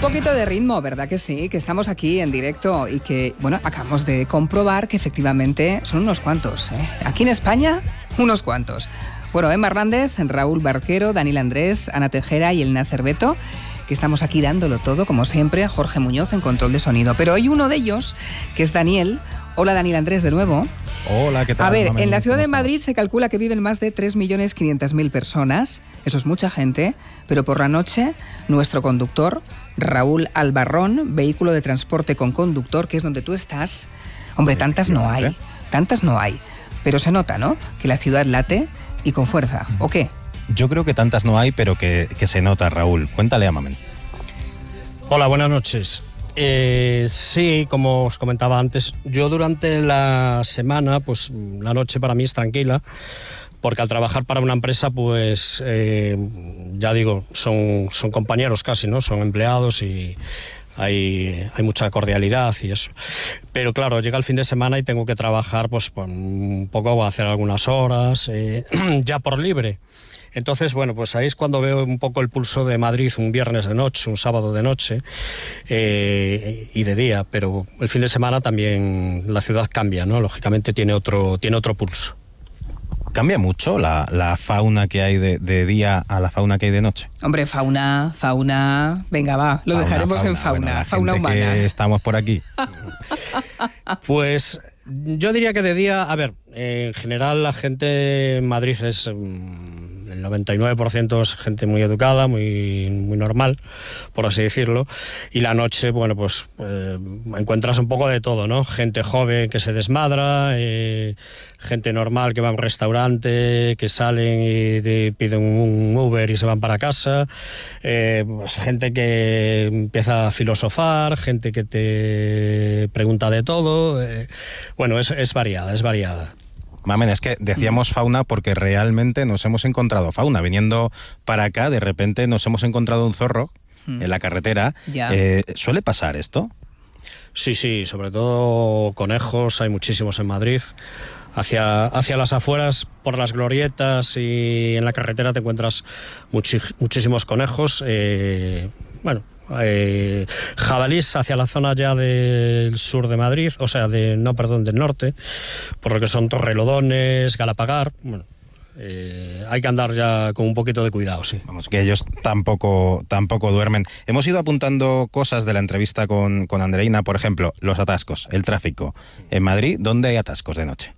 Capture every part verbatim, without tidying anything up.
poquito de ritmo, ¿verdad que sí? Que estamos aquí en directo y que, bueno, acabamos de comprobar que efectivamente son unos cuantos, ¿eh? Aquí en España, unos cuantos. Bueno, Emma Hernández, Raúl Barquero, Daniel Andrés, Ana Tejera y Elena Cerveto, que estamos aquí dándolo todo, como siempre, Jorge Muñoz en control de sonido. Pero hay uno de ellos, que es Daniel. Hola, Daniel Andrés, de nuevo. Hola, ¿qué tal? A ver, Mamen, en la ciudad de Madrid estamos? se calcula que viven más de tres millones quinientas mil personas. Eso es mucha gente, pero por la noche, nuestro conductor, Raúl Albarrón, vehículo de transporte con conductor, que es donde tú estás. Hombre, tantas no hay, tantas no hay. Pero se nota, ¿no?, que la ciudad late y con fuerza, ¿o qué? Yo creo que tantas no hay, pero que, que se nota, Raúl. Cuéntale a Mamen. Hola, buenas noches. Eh, sí, como os comentaba antes, yo durante la semana, pues la noche para mí es tranquila, porque al trabajar para una empresa, pues eh, ya digo, son, son compañeros casi, ¿no? Son empleados y hay, hay mucha cordialidad y eso. Pero claro, llega el fin de semana y tengo que trabajar pues un poco, hacer algunas horas, eh, ya por libre. Entonces, bueno, pues ahí es cuando veo un poco el pulso de Madrid un viernes de noche, un sábado de noche eh, y de día, pero el fin de semana también la ciudad cambia, ¿no? Lógicamente tiene otro, tiene otro pulso. ¿Cambia mucho la, la fauna que hay de, de día a la fauna que hay de noche? Hombre, fauna, fauna... Venga, va, lo fauna, dejaremos fauna, en fauna, bueno, la fauna gente humana. Que estamos por aquí. Pues yo diría que de día, a ver, en general la gente en Madrid es... el noventa y nueve por ciento es gente muy educada, muy, muy normal, por así decirlo, y la noche, bueno, pues eh, encuentras un poco de todo, ¿no? Gente joven que se desmadra, eh, gente normal que va a un restaurante, que salen y te piden un Uber y se van para casa, eh, pues gente que empieza a filosofar, gente que te pregunta de todo, eh, bueno, es, es variada, es variada. Mamen, es que decíamos fauna porque realmente nos hemos encontrado fauna. Viniendo para acá, de repente nos hemos encontrado un zorro mm. en la carretera. Ya. Eh, ¿Suele pasar esto? Sí, sí, sobre todo conejos, hay muchísimos en Madrid. Hacia, hacia las afueras, por las glorietas y en la carretera te encuentras muchi, muchísimos conejos. Eh, bueno... Eh, jabalís hacia la zona ya del sur de Madrid, o sea, de no, perdón, del norte, por lo que son Torrelodones, Galapagar. Bueno, eh, hay que andar ya con un poquito de cuidado, sí. Vamos, que ellos tampoco, tampoco duermen. Hemos ido apuntando cosas de la entrevista con, con Andreina, por ejemplo, los atascos, el tráfico. En Madrid, ¿dónde hay atascos de noche?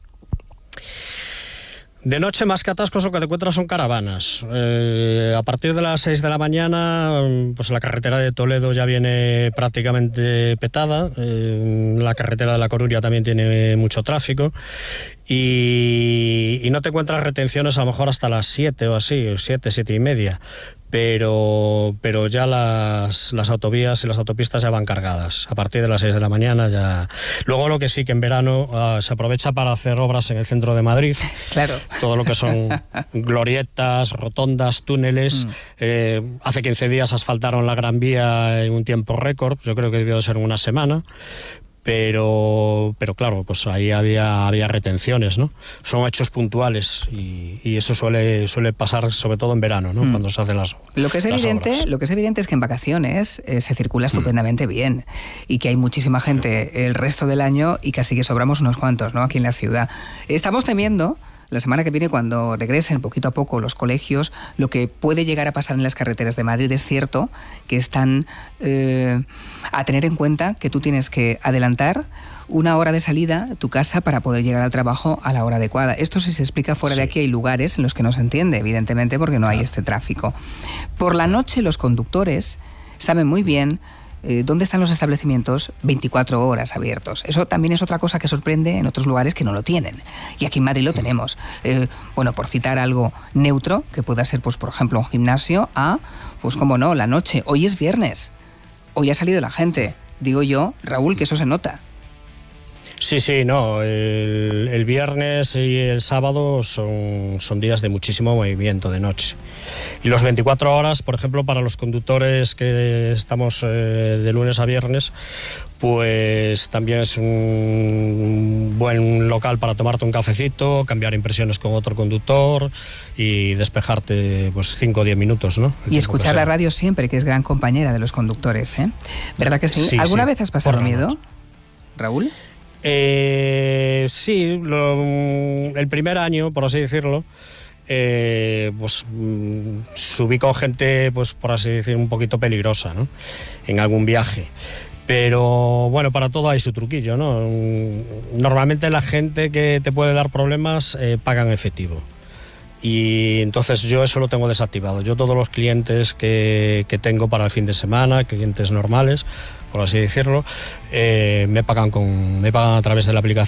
De noche, más que atascos, lo que te encuentras son caravanas. Eh, a partir de las seis de la mañana, pues la carretera de Toledo ya viene prácticamente petada. Eh, la carretera de La Coruña también tiene mucho tráfico. Y, y no te encuentras retenciones a lo mejor hasta las siete o así, siete, siete y media. Pero, pero ya las, las autovías y las autopistas ya van cargadas. A partir de las seis de la mañana ya... Luego lo que sí que en verano uh, se aprovecha para hacer obras en el centro de Madrid. Claro. Todo lo que son glorietas, rotondas, túneles. Mm. Eh, hace quince días asfaltaron la Gran Vía en un tiempo récord. Yo creo que debió de ser una semana. Pero, pero claro, pues ahí había, había retenciones, ¿no? Son hechos puntuales y, y eso suele, suele pasar sobre todo en verano, ¿no? Mm. Cuando se hacen las obras. Lo que es evidente, lo que es evidente es que en vacaciones eh, se circula estupendamente mm. bien y que hay muchísima gente el resto del año y casi que sobramos unos cuantos, ¿no?, aquí en la ciudad. Estamos temiendo la semana que viene, cuando regresen poquito a poco los colegios, lo que puede llegar a pasar en las carreteras de Madrid. Es cierto que están eh, a tener en cuenta que tú tienes que adelantar una hora de salida a tu casa para poder llegar al trabajo a la hora adecuada. Esto, si se explica fuera sí. de aquí, hay lugares en los que no se entiende, evidentemente, porque no hay este tráfico. Por la noche los conductores saben muy bien Eh, ¿dónde están los establecimientos veinticuatro horas abiertos? Eso también es otra cosa que sorprende en otros lugares que no lo tienen. Y aquí en Madrid lo tenemos. Eh, bueno, por citar algo neutro, que pueda ser, pues, por ejemplo, un gimnasio, a, pues, como no, la noche. Hoy es viernes. Hoy ha salido la gente. Digo yo, Raúl, que eso se nota. Sí, sí, no. El, el viernes y el sábado son, son días de muchísimo movimiento de noche. Y los veinticuatro horas, por ejemplo, para los conductores que estamos eh, de lunes a viernes, pues también es un buen local para tomarte un cafecito, cambiar impresiones con otro conductor y despejarte pues cinco o diez minutos, ¿no? Y escuchar la radio siempre, que es gran compañera de los conductores, ¿eh? ¿Verdad que sí? Sí, ¿Alguna sí, vez has pasado por la miedo, noche. Raúl? Eh, sí, lo, el primer año, por así decirlo, eh, pues mm, subí con gente, pues por así decir, un poquito peligrosa, ¿no? En algún viaje. Pero bueno, para todo hay su truquillo, ¿no? Normalmente la gente que te puede dar problemas eh, paga en efectivo. Y entonces yo eso lo tengo desactivado. Yo todos los clientes que, que tengo para el fin de semana, clientes normales, por así decirlo, eh, me pagan con me pagan a través de la aplicación.